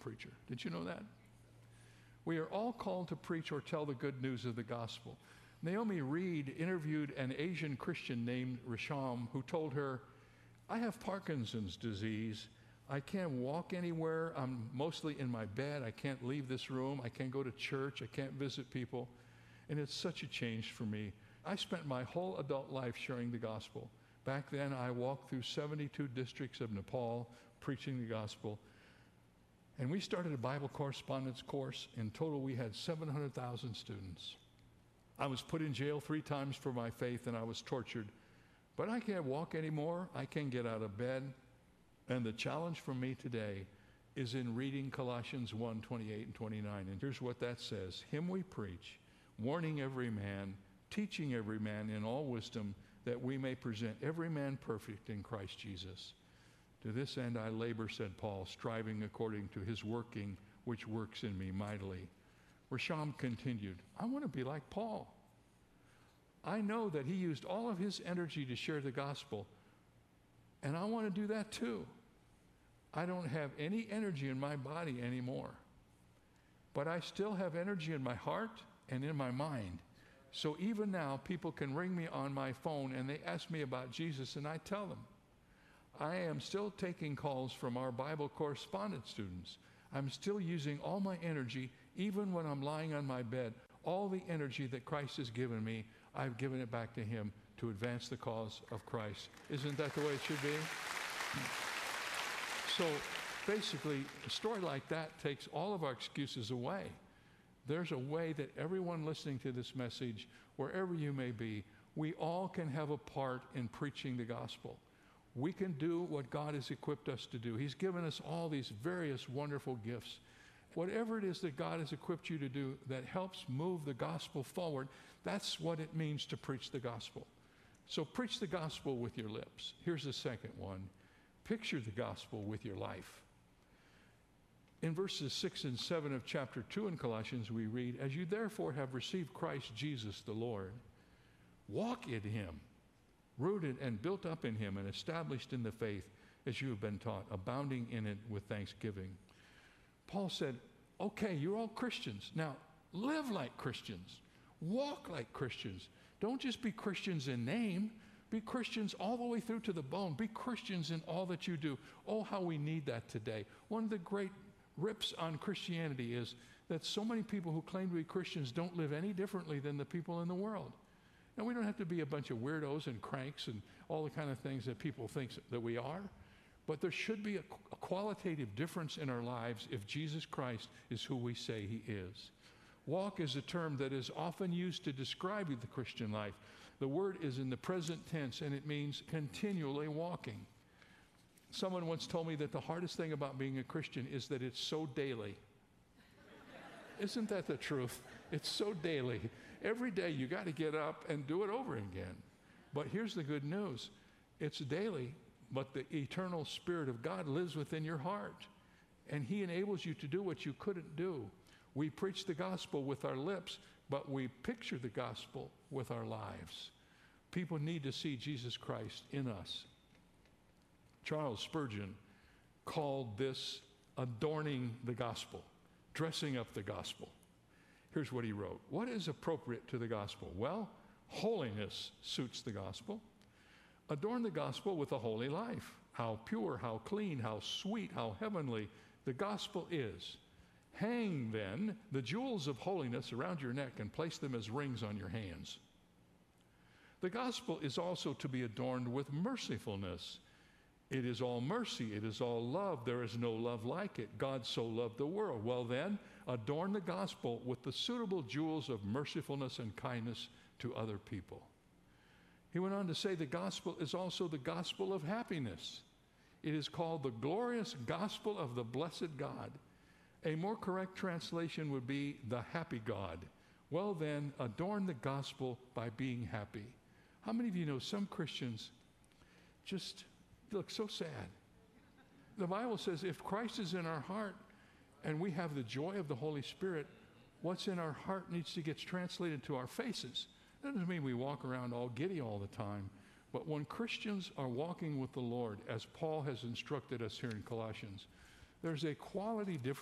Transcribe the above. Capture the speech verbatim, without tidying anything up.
preacher. Did you know that? We are all called to preach or tell the good news of the gospel. Naomi Reed interviewed an Asian Christian named Risham who told her, I have Parkinson's disease. I can't walk anywhere. I'm mostly in my bed. I can't leave this room. I can't go to church. I can't visit people. And it's such a change for me. I spent my whole adult life sharing the gospel. Back then, I walked through seventy-two districts of Nepal preaching the gospel. And we started a Bible correspondence course. In total, we had seven hundred thousand students. I was put in jail three times for my faith, and I was tortured. But I can't walk anymore. I can't get out of bed. And the challenge for me today is in reading Colossians one, twenty-eight and twenty-nine. And here's what that says. Him we preach, warning every man, teaching every man in all wisdom, that we may present every man perfect in Christ Jesus. To this end I labor, said Paul, striving according to his working, which works in me mightily. Risham continued, I want to be like Paul. I know that he used all of his energy to share the gospel, and I want to do that too. I don't have any energy in my body anymore, but I still have energy in my heart and in my mind. So even now, people can ring me on my phone and they ask me about Jesus, and I tell them. I am still taking calls from our Bible correspondence students. I'm still using all my energy, even when I'm lying on my bed. All the energy that Christ has given me, I've given it back to him to advance the cause of Christ. Isn't that the way it should be? So basically, a story like that takes all of our excuses away. There's a way that everyone listening to this message, wherever you may be, we all can have a part in preaching the gospel. We can do what God has equipped us to do. He's given us all these various wonderful gifts. Whatever it is that God has equipped you to do that helps move the gospel forward, that's what it means to preach the gospel. So preach the gospel with your lips. Here's the second one. Picture the gospel with your life. In verses six and seven of chapter two in Colossians, we read, as you therefore have received Christ Jesus the Lord, walk in him, rooted and built up in him and established in the faith as you have been taught, abounding in it with thanksgiving. Paul said, okay, you're all Christians. Now, live like Christians. Walk like Christians. Don't just be Christians in name. Be Christians all the way through to the bone. Be Christians in all that you do. Oh, how we need that today. One of the great rips on Christianity is that so many people who claim to be Christians don't live any differently than the people in the world. Now, we don't have to be a bunch of weirdos and cranks and all the kind of things that people think that we are, but there should be a, a qualitative difference in our lives if Jesus Christ is who we say he is. Walk is a term that is often used to describe the Christian life. The word is in the present tense, and it means continually walking. Someone once told me that the hardest thing about being a Christian is that it's so daily. Isn't that the truth? It's so daily. Every day you got to get up and do it over again. But here's the good news. It's daily, but the eternal Spirit of God lives within your heart, and he enables you to do what you couldn't do. We preach the gospel with our lips, but we picture the gospel with our lives. People need to see Jesus Christ in us. Charles Spurgeon called this adorning the gospel, dressing up the gospel. Here's what he wrote. What is appropriate to the gospel? Well, holiness suits the gospel. Adorn the gospel with a holy life. How pure, how clean, how sweet, how heavenly the gospel is. Hang, then, the jewels of holiness around your neck and place them as rings on your hands. The gospel is also to be adorned with mercifulness. It is all mercy. It is all love. There is no love like it. God so loved the world. Well then, adorn the gospel with the suitable jewels of mercifulness and kindness to other people. He went on to say the gospel is also the gospel of happiness. It is called the glorious gospel of the blessed God. A more correct translation would be the happy God. Well then, adorn the gospel by being happy. How many of you know some Christians just look so sad? The Bible says if Christ is in our heart and we have the joy of the Holy Spirit, what's in our heart needs to get translated to our faces. That doesn't mean we walk around all giddy all the time, but when Christians are walking with the Lord, as Paul has instructed us here in Colossians, there's a quality difference